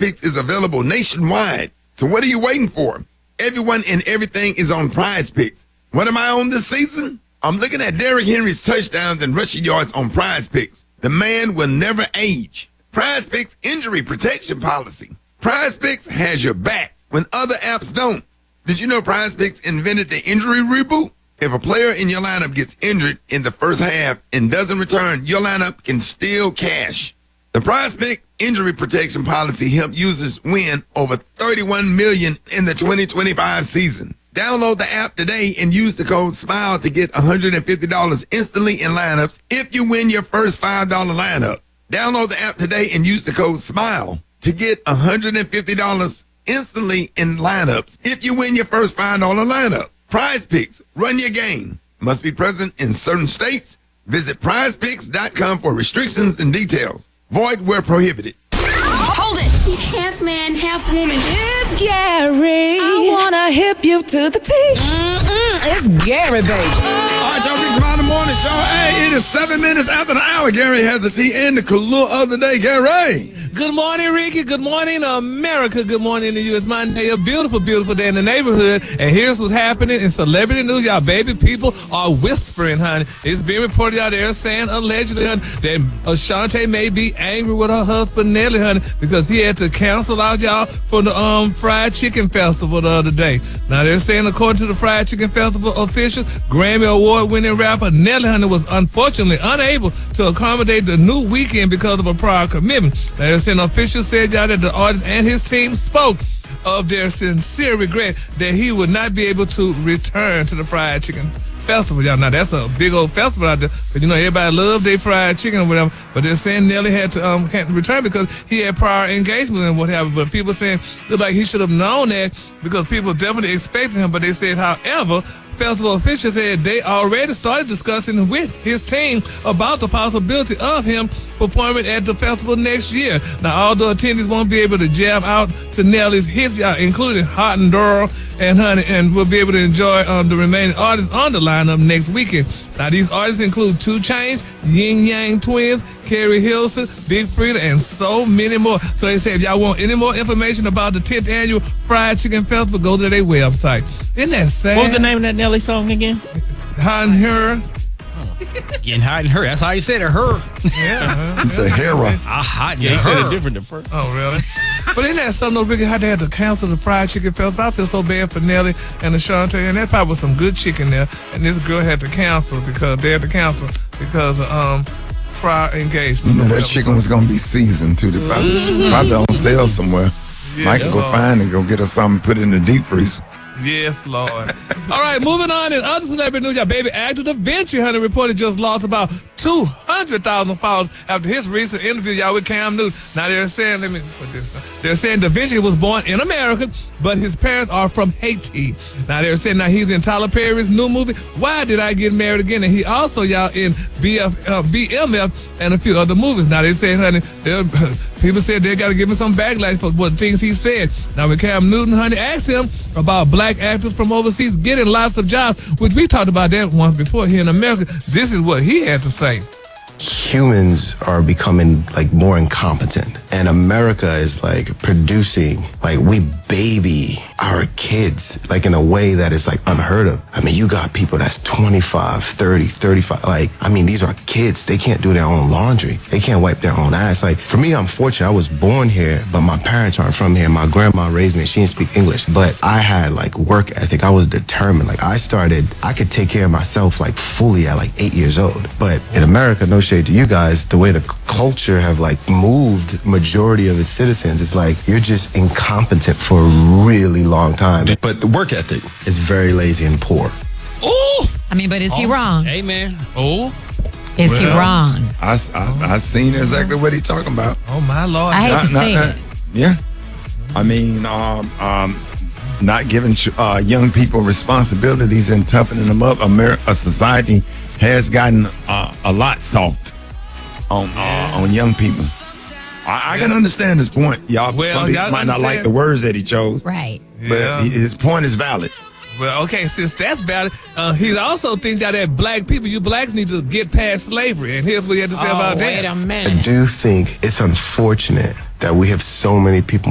Picks is available nationwide. So what are you waiting for? Everyone and everything is on Prize Picks. What am I on this season? I'm looking at Derrick Henry's touchdowns and rushing yards on Prize Picks. The man will never age. Prize Picks injury protection policy. Prize Picks has your back when other apps don't. Did you know Prize Picks invented the injury reboot? If a player in your lineup gets injured in the first half and doesn't return, your lineup can still cash. The Prize Pick injury protection policy helped users win over $31 million in the 2025 season. Download the app today and use the code SMILE to get $150 instantly in lineups if you win your first $5 lineup. Download the app today and use the code SMILE to get $150 instantly in lineups if you win your first $5 lineup. Prize Picks, run your game. Must be present in certain states. Visit prizepicks.com for restrictions and details. Void where prohibited. Hold it. He's half man, half woman. It's Gary. I wanna hip you to the T. It's Gary, baby. All right, y'all, Big Smile in the Morning Show. Hey, it is 7 minutes after the hour. Gary has the tea and the color of the day. Gary. Good morning, Ricky. Good morning, America. Good morning to you. It's Monday, a beautiful, beautiful day in the neighborhood. And here's what's happening in celebrity news. Y'all baby people are whispering, honey. It's being reported out there saying, allegedly, honey, that Ashanti may be angry with her husband, Nelly, honey, because he had to cancel out, y'all, for the Fried Chicken Festival the other day. Now, they're saying, according to the Fried Chicken Festival officials, Grammy Award-winning rapper Nelly, honey, was unfortunately unable to accommodate the new weekend because of a prior commitment. Now, they're saying officials said, y'all, that the artist and his team spoke of their sincere regret that he would not be able to return to the Fried Chicken Festival. Y'all, now that's a big old festival out there, but you know everybody love their fried chicken or whatever. But they're saying Nelly had to can't return because he had prior engagement and what have you. But people saying look like he should have known that because people definitely expected him. But they said, however, festival officials said they already started discussing with his team about the possibility of him performing at the festival next year. Now, although attendees won't be able to jam out to Nelly's hits, including Hot and Durl and Honey, and will be able to enjoy the remaining artists on the lineup next weekend. Now, these artists include 2 Chainz, Yin Yang Twins, Carrie Hilson, Big Freedia, and so many more. So they say if y'all want any more information about the 10th annual Fried Chicken Festival, go to their website. Isn't that sad? What was the name of that Nelly song again? Hot and Her. Getting hot and her. That's how you said it, her. Yeah. It's a hera. Hot and yeah, he said it different at first. Oh, really? But isn't that something, Ricky, how they had to cancel the Fried Chicken Festival? I feel so bad for Nelly and Ashanti, and that probably was some good chicken there. And this girl had to cancel because of prior engagement. You know, that chicken was going to be seasoned, too. Probably on sale somewhere. Yeah, Mike can go find and go get us something, put it in the deep freezer. Yes, Lord. All right, moving on in other celebrity news, y'all, baby actor Da Vinci, honey, reported just lost about 200,000 followers after his recent interview, y'all, with Cam Newton. Now they're saying, they're saying Da Vinci was born in America, but his parents are from Haiti. Now they're saying he's in Tyler Perry's new movie, Why Did I Get Married Again? And he also, y'all, in BMF and a few other movies. Now they say, honey, people said they got to give him some backlash for what things he said. Now when Cam Newton, honey, asked him about black actors from overseas getting lots of jobs, which we talked about that once before here in America, this is what he had to say. Humans are becoming like more incompetent, and America is like producing, like we baby our kids like in a way that is like unheard of. I mean, you got people that's 25, 30, 35, like, I mean, these are kids. They can't do their own laundry. They can't wipe their own ass. Like, for me, I'm fortunate. I was born here, but my parents aren't from here. My grandma raised me and she didn't speak English, but I had like work ethic. I was determined. Like I could take care of myself like fully at like 8 years old. But in America, no shade to you guys, the way the culture have like moved majority of its citizens, it's like you're just incompetent for a really long time. But the work ethic is very lazy and poor. Oh, I mean, but is he wrong? Hey, man. Oh, Is he wrong? I seen exactly what he's talking about. oh my Lord. I hate to say it. Yeah. I mean, not giving young people responsibilities and toughening them up. A society has gotten a lot soft on young people. I can understand his point. Some people might not like the words that he chose. Right. But his point is valid. Well, okay, since that's valid, he also thinks that black people, you blacks, need to get past slavery. And here's what he had to say about that. Wait a minute. I do think it's unfortunate that we have so many people